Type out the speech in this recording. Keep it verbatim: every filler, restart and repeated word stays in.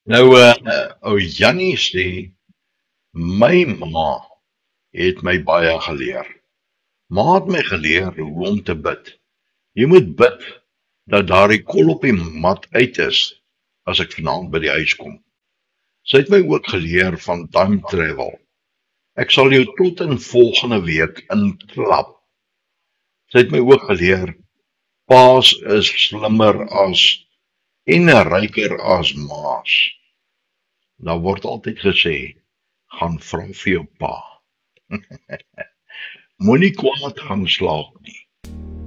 Nou, uh, ou Jannie sê, my ma het my baie geleer. Ma het my geleer hoe om te bid. Jy moet bid dat daardie kol op die mat uit is as ek vanaand by die huis kom. Sy het my ook geleer van time travel. Ek sal jou tot in volgende week inklap. Sy het my ook geleer, paas is slimmer as en ryker as maas. Daar word altyd gesê, gaan vra vir jou pa. Moenie kwaad gaan slaap nie.